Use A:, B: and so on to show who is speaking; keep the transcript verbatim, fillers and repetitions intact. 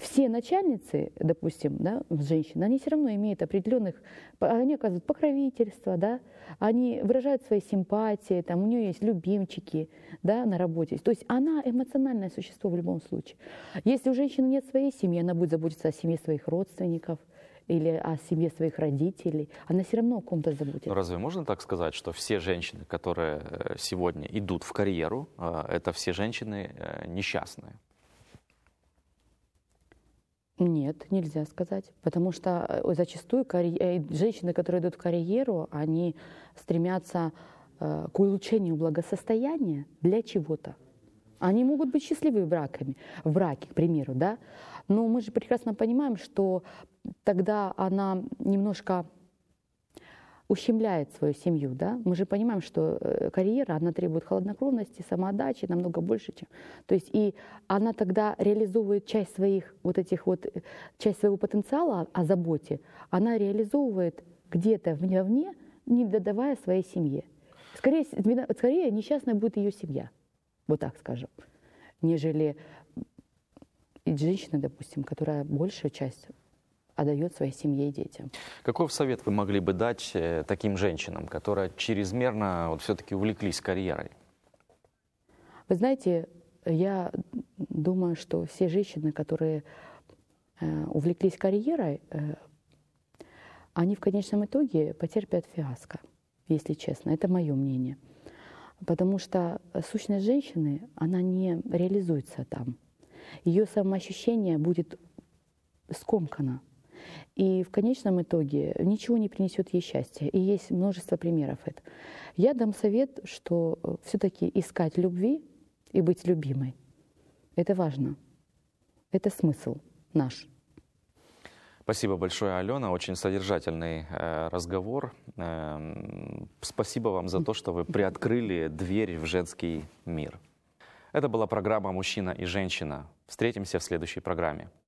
A: все начальницы, допустим, да, женщины, они все равно имеют определенных, они оказывают покровительство, да, они выражают свои симпатии, там, у нее есть любимчики, да, на работе. То есть она эмоциональное существо в любом случае. Если у женщины нет своей семьи, она будет заботиться о семье своих родственников или о семье своих родителей, она все равно о ком-то заботится.
B: Но разве можно так сказать, что все женщины, которые сегодня идут в карьеру, это все женщины несчастные?
A: Нет, нельзя сказать, потому что зачастую карь... женщины, которые идут в карьеру, они стремятся э, к улучшению благосостояния для чего-то. Они могут быть счастливы браками, в браке, к примеру, да, но мы же прекрасно понимаем, что тогда она немножко ущемляет свою семью, да. Мы же понимаем, что карьера, она требует холоднокровности, самоотдачи намного больше, чем... То есть и она тогда реализовывает часть своих вот этих вот, часть своего потенциала о заботе, она реализовывает где-то вне, не додавая своей семье. Скорее, скорее несчастная будет ее семья, вот так скажем, нежели женщина, допустим, которая большую часть отдает своей семье и детям.
B: Какой совет вы могли бы дать таким женщинам, которые чрезмерно вот, все-таки увлеклись карьерой?
A: Вы знаете, я думаю, что все женщины, которые э, увлеклись карьерой, э, они в конечном итоге потерпят фиаско, если честно. Это мое мнение. Потому что сущность женщины, она не реализуется там. Ее самоощущение будет скомкано. И в конечном итоге ничего не принесет ей счастья. И есть множество примеров этого. Я дам совет, что все-таки искать любви и быть любимой — это важно. Это смысл наш.
B: Спасибо большое, Алена. Очень содержательный э, разговор. Э, спасибо вам за то, что вы приоткрыли дверь в женский мир. Это была программа «Мужчина и женщина». Встретимся в следующей программе.